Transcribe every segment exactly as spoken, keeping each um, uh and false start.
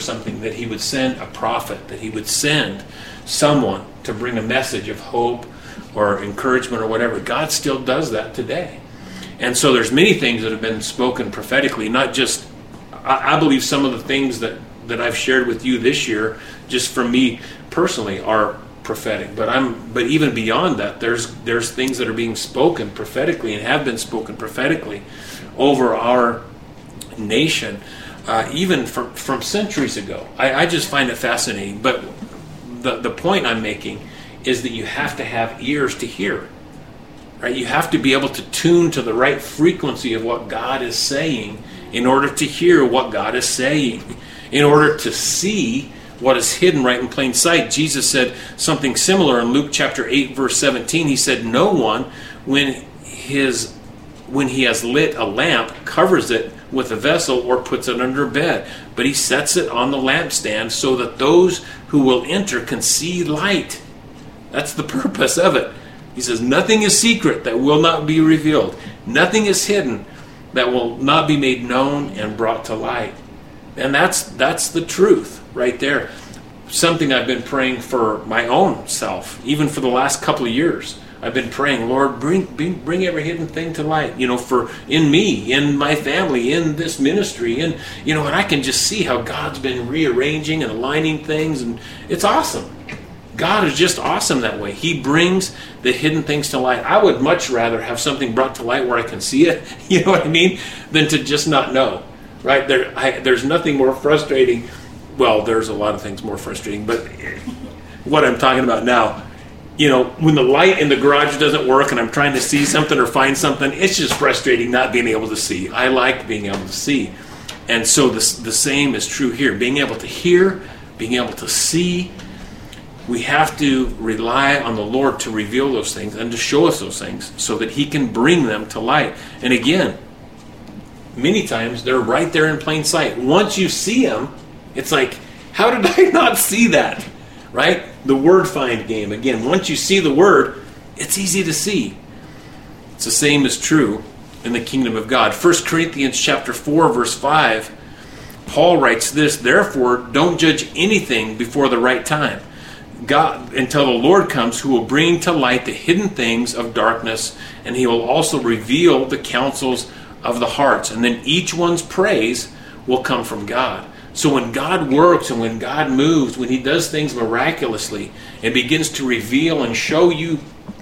something, that he would send a prophet, that he would send someone to bring a message of hope or encouragement or whatever. God still does that today. And so there's many things that have been spoken prophetically, not just, I, I believe some of the things that, that I've shared with you this year, just from me personally, are prophetic. But I'm but even beyond that, there's there's things that are being spoken prophetically and have been spoken prophetically over our nation, uh, even from, from centuries ago. I, I just find it fascinating. But the the point I'm making is that you have to have ears to hear. Right? You have to be able to tune to the right frequency of what God is saying in order to hear what God is saying, in order to see what is hidden right in plain sight. Jesus said something similar in Luke chapter eight, verse seventeen. He said, "No one, when his when he has lit a lamp, covers it with a vessel or puts it under a bed, but he sets it on the lampstand so that those who will enter can see light." That's the purpose of it. He says, nothing is secret that will not be revealed. Nothing is hidden that will not be made known and brought to light. And that's that's the truth right there. Something I've been praying for my own self, even for the last couple of years. I've been praying, Lord, bring, bring bring every hidden thing to light, you know, for in me, in my family, in this ministry, and you know, and I can just see how God's been rearranging and aligning things, and it's awesome. God is just awesome that way. He brings the hidden things to light. I would much rather have something brought to light where I can see it, you know what I mean, than to just not know, right? There, I, there's nothing more frustrating. Well, there's a lot of things more frustrating, but what I'm talking about now, you know, when the light in the garage doesn't work and I'm trying to see something or find something, it's just frustrating not being able to see. I like being able to see. And so this, the same is true here. Being able to hear, being able to see. We have to rely on the Lord to reveal those things and to show us those things so that He can bring them to light. And again, many times they're right there in plain sight. Once you see them, it's like, how did I not see that? Right? The word find game. Again, once you see the word, it's easy to see. It's the same is true in the kingdom of God. First Corinthians chapter four, verse five, Paul writes this, "Therefore, don't judge anything before the right time. God, until the Lord comes, who will bring to light the hidden things of darkness, and He will also reveal the counsels of the hearts." And then each one's praise will come from God. So when God works and when God moves, when He does things miraculously and begins to reveal and show you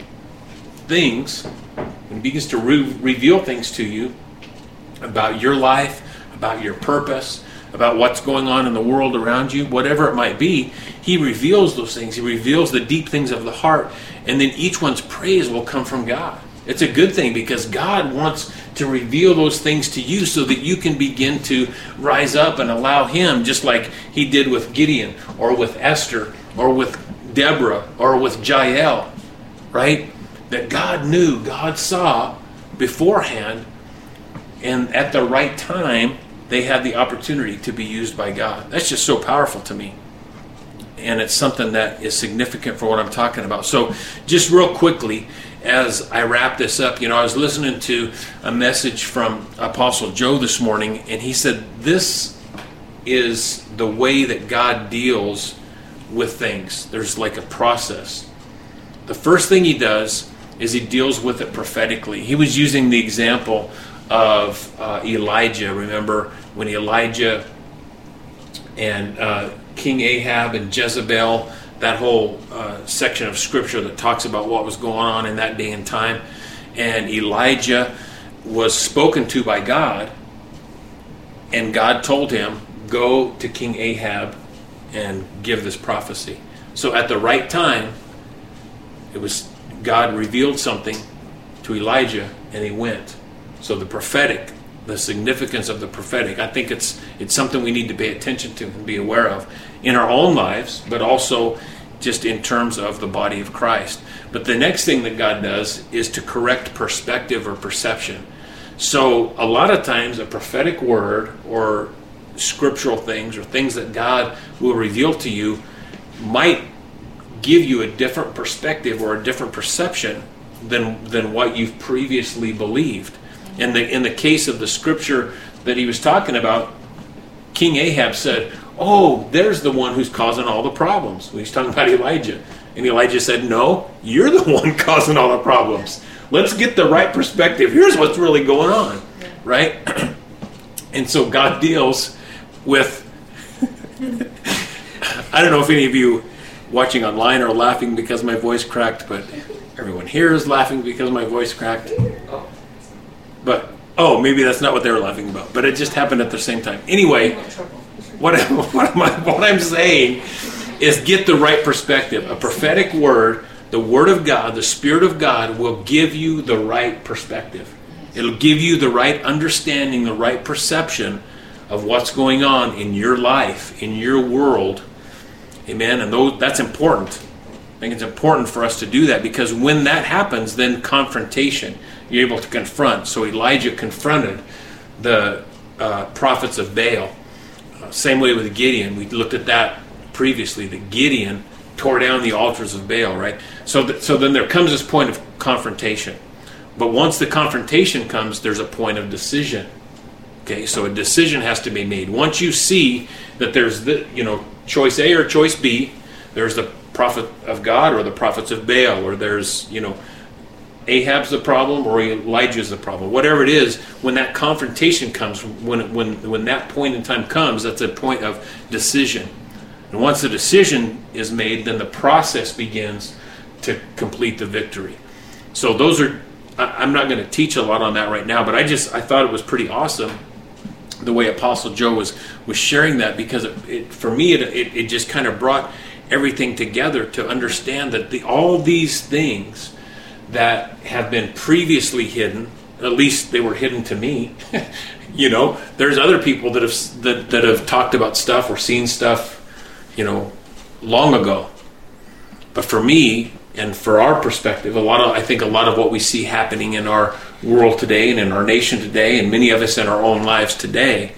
things, and begins to re- reveal things to you about your life, about your purpose, about what's going on in the world around you, whatever it might be, He reveals those things. He reveals the deep things of the heart. And then each one's praise will come from God. It's a good thing because God wants to reveal those things to you so that you can begin to rise up and allow Him, just like He did with Gideon or with Esther or with Deborah or with Jael, right? That God knew, God saw beforehand, and at the right time, they had the opportunity to be used by God. That's just so powerful to me. And it's something that is significant for what I'm talking about. So just real quickly, as I wrap this up, you know, I was listening to a message from Apostle Joe this morning, and he said this is the way that God deals with things. There's like a process. The first thing He does is He deals with it prophetically. He was using the example of uh, Elijah. Remember when Elijah and uh, King Ahab and Jezebel, that whole uh, section of scripture that talks about what was going on in that day and time. And Elijah was spoken to by God, and God told him, go to King Ahab and give this prophecy. So at the right time, it was God revealed something to Elijah, and he went. So the prophetic, the significance of the prophetic, I think it's it's something we need to pay attention to and be aware of in our own lives, but also just in terms of the body of Christ. But the next thing that God does is to correct perspective or perception. So a lot of times a prophetic word or scriptural things or things that God will reveal to you might give you a different perspective or a different perception than than what you've previously believed. In the in the case of the scripture that he was talking about, King Ahab said, oh, there's the one who's causing all the problems. He's talking about Elijah. And Elijah said, no, you're the one causing all the problems. Let's get the right perspective. Here's what's really going on, right? And so God deals with, I don't know if any of you watching online are laughing because my voice cracked, but everyone here is laughing because my voice cracked. But, oh, maybe that's not what they were laughing about, but it just happened at the same time. Anyway, what, what, am I, what I'm saying is get the right perspective. A prophetic word, the Word of God, the Spirit of God will give you the right perspective. It'll give you the right understanding, the right perception of what's going on in your life, in your world. Amen. And those, that's important. I think it's important for us to do that, because when that happens, then confrontation, you're able to confront. So Elijah confronted the uh, prophets of Baal. Uh, same way with Gideon. We looked at that previously, that Gideon tore down the altars of Baal, right? So, th- so then there comes this point of confrontation. But once the confrontation comes, there's a point of decision. Okay, so a decision has to be made. Once you see that there's the, you know, choice A or choice B, there's the prophet of God or the prophets of Baal, or there's, you know, Ahab's the problem or Elijah's the problem. Whatever it is, when that confrontation comes, when when when that point in time comes, that's a point of decision. And once the decision is made, then the process begins to complete the victory. So those are, I'm not going to teach a lot on that right now, but I just, I thought it was pretty awesome the way Apostle Joe was, was sharing that, because it, it, for me, it, it, it just kind of brought everything together to understand that the, all these things that have been previously hidden, at least they were hidden to me, you know, there's other people that have, that, that have talked about stuff or seen stuff, you know, long ago. But for me, and for our perspective, a lot of, I think a lot of what we see happening in our world today and in our nation today, and many of us in our own lives today,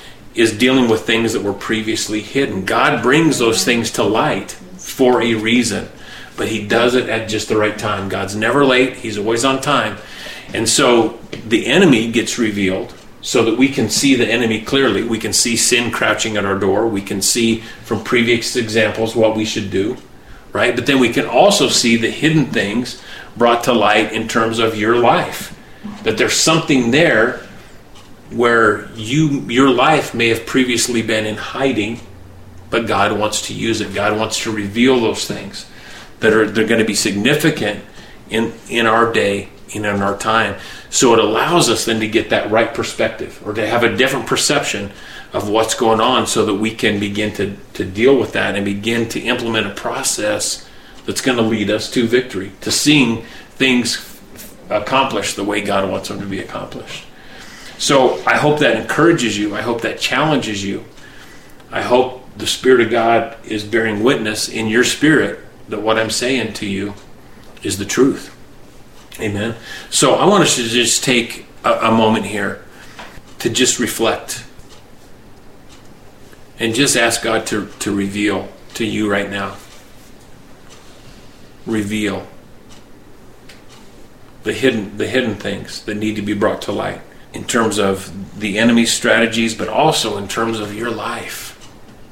is dealing with things that were previously hidden. God brings those things to light for a reason, but He does it at just the right time. God's never late. He's always on time. And so the enemy gets revealed so that we can see the enemy clearly. We can see sin crouching at our door. We can see from previous examples what we should do. Right? But then we can also see the hidden things brought to light in terms of your life. That there's something there where you your life may have previously been in hiding, but God wants to use it. God wants to reveal those things that are they're going to be significant in, in our day and in our time. So it allows us then to get that right perspective, or to have a different perception of what's going on, so that we can begin to, to deal with that and begin to implement a process that's going to lead us to victory, to seeing things accomplished the way God wants them to be accomplished. So I hope that encourages you. I hope that challenges you. I hope the Spirit of God is bearing witness in your spirit that what I'm saying to you is the truth. Amen. So I want us to just take a, a moment here to just reflect and just ask God to, to reveal to you right now. Reveal the hidden the hidden things that need to be brought to light in terms of the enemy's strategies, but also in terms of your life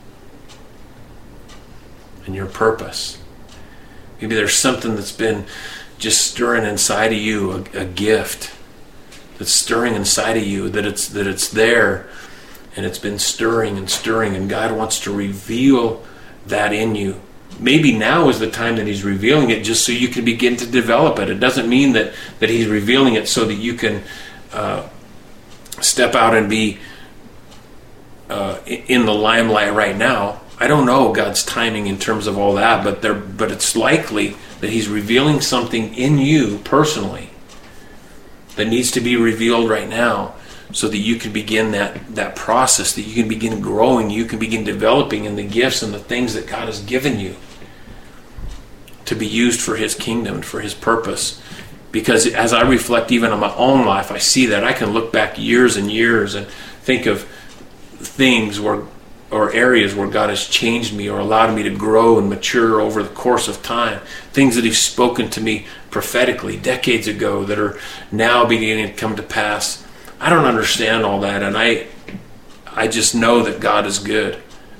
and your purpose. Maybe there's something that's been just stirring inside of you, a, a gift that's stirring inside of you, that it's that it's there. And it's been stirring and stirring, and God wants to reveal that in you. Maybe now is the time that He's revealing it, just so you can begin to develop it. It doesn't mean that, that He's revealing it so that you can uh, step out and be uh, in the limelight right now. I don't know God's timing in terms of all that, but there, but it's likely that He's revealing something in you personally that needs to be revealed right now, so that you can begin that, that process, that you can begin growing, you can begin developing in the gifts and the things that God has given you to be used for His kingdom, for His purpose. Because as I reflect even on my own life, I see that I can look back years and years and think of things where, or areas where God has changed me or allowed me to grow and mature over the course of time. Things that He's spoken to me prophetically decades ago that are now beginning to come to pass. I don't understand all that, and I I just know that God is good,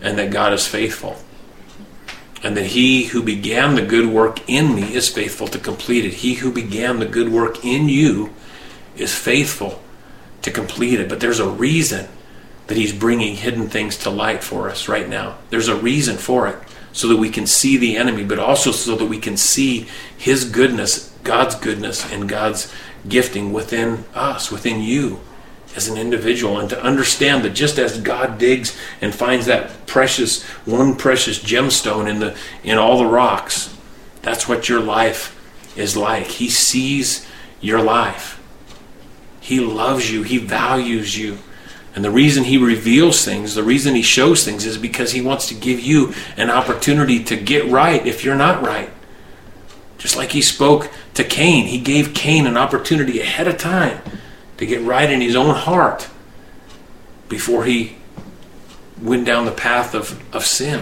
and that God is faithful. And that he who began the good work in me is faithful to complete it. He who began the good work in you is faithful to complete it. But there's a reason that he's bringing hidden things to light for us right now. There's a reason for it, so that we can see the enemy, but also so that we can see his goodness, God's goodness, and God's gifting within us, within you as an individual, and to understand that just as God digs and finds that precious, one precious gemstone in the in all the rocks, that's what your life is like. He sees your life. He loves you. He values you. And the reason he reveals things, the reason he shows things, is because he wants to give you an opportunity to get right if you're not right. Just like he spoke to Cain, he gave Cain an opportunity ahead of time to get right in his own heart before he went down the path of, of sin.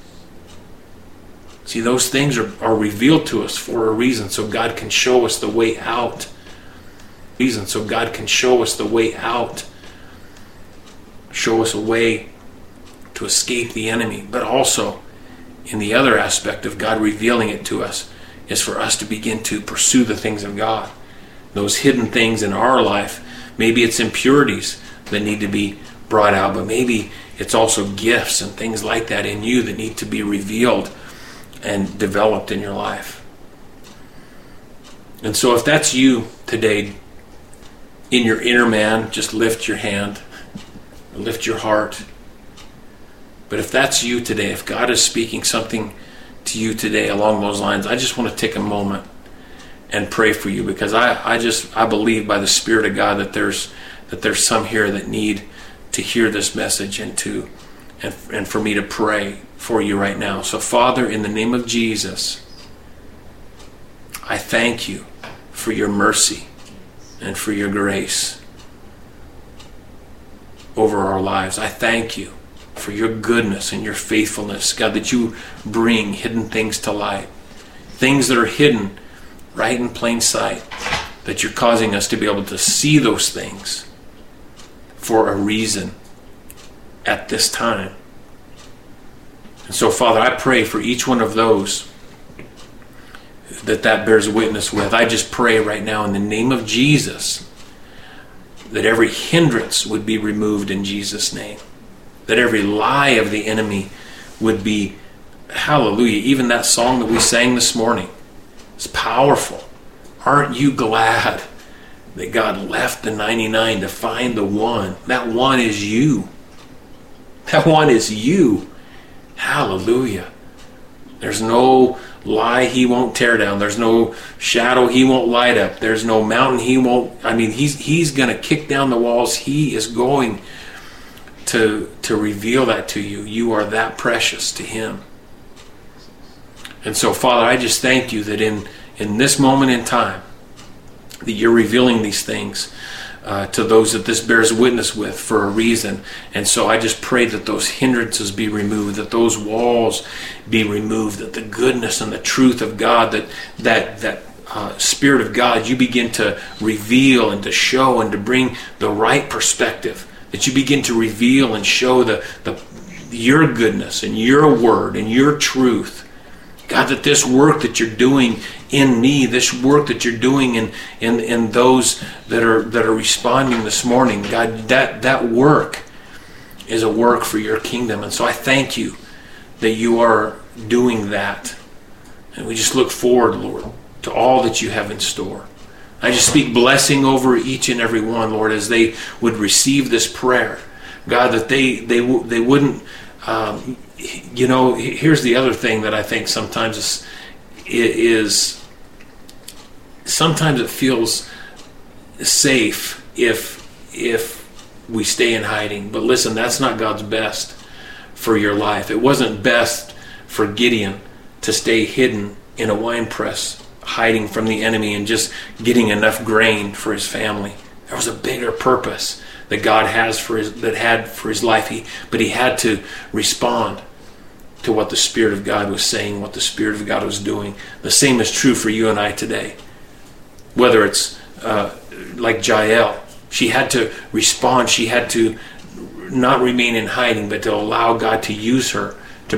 See, those things are, are revealed to us for a reason, so God can show us the way out. Reason, so God can show us the way out. Show us a way to escape the enemy. But also, in the other aspect of God revealing it to us, is for us to begin to pursue the things of God. Those hidden things in our life. Maybe it's impurities that need to be brought out, but maybe it's also gifts and things like that in you that need to be revealed and developed in your life. And so if that's you today, in your inner man, just lift your hand, lift your heart. But if that's you today, if God is speaking something to you today along those lines, I just want to take a moment and pray for you, because I, I just I believe by the Spirit of God that there's that there's some here that need to hear this message, and to and, and for me to pray for you right now. So Father, in the name of Jesus, I thank you for your mercy and for your grace over our lives. I thank you for your goodness and your faithfulness, God, that you bring hidden things to light, things that are hidden right in plain sight, that you're causing us to be able to see those things for a reason at this time. And so, Father, I pray for each one of those that that bears witness with. I just pray right now in the name of Jesus that every hindrance would be removed in Jesus' name. That every lie of the enemy would be, hallelujah, even that song that we sang this morning, it's powerful. Aren't you glad that God left the ninety-nine to find the one? That one is you. That one is you. Hallelujah. There's no lie he won't tear down. There's no shadow he won't light up. There's no mountain he won't, I mean, he's he's going to kick down the walls. He is going to, to reveal that to you. You are that precious to him. And so, Father, I just thank you that in, in this moment in time, that you're revealing these things uh, to those that this bears witness with for a reason. And so I just pray that those hindrances be removed, that those walls be removed, that the goodness and the truth of God, that that that uh, Spirit of God, you begin to reveal and to show and to bring the right perspective, that you begin to reveal and show the, the your goodness and your word and your truth. God, that this work that you're doing in me, this work that you're doing in, in, in those that are that are responding this morning, God, that, that work is a work for your kingdom. And so I thank you that you are doing that. And we just look forward, Lord, to all that you have in store. I just speak blessing over each and every one, Lord, as they would receive this prayer. God, that they they they wouldn't... Um, you know, here's the other thing that I think sometimes is, is sometimes it feels safe if if we stay in hiding. But listen, that's not God's best for your life. It wasn't best for Gideon to stay hidden in a wine press, hiding from the enemy and just getting enough grain for his family. There was a bigger purpose that God has for his that had for his life. He but he had to respond to what the Spirit of God was saying, what the Spirit of God was doing. The same is true for you and I today. Whether it's uh, like Jael, she had to respond. She had to not remain in hiding, but to allow God to use her